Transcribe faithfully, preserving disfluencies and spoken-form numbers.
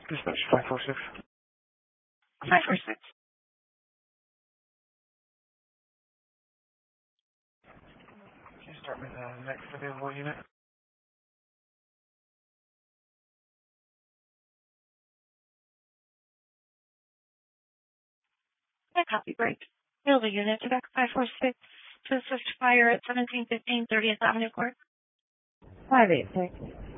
Dispatch five four six. five four six. Can you start with the next available unit? Yeah, copy, break. Available unit, Quebec five four six to assist fire at seventeen fifteen thirtieth Avenue Court. five eight six.